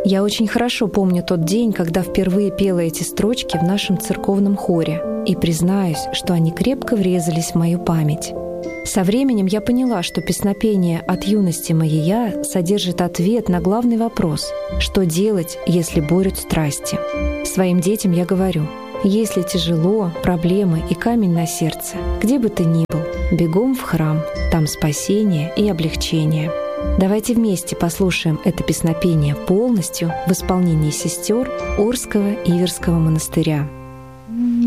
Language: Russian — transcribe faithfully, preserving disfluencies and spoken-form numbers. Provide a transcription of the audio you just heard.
Я очень хорошо помню тот день, когда впервые пела эти строчки в нашем церковном хоре, и признаюсь, что они крепко врезались в мою память. Со временем я поняла, что песнопение «От юности моей я» содержит ответ на главный вопрос — что делать, если борют страсти? Своим детям я говорю: если тяжело, проблемы и камень на сердце, где бы ты ни был, бегом в храм, там спасение и облегчение. Давайте вместе послушаем это песнопение полностью в исполнении сестер Орского Иверского монастыря.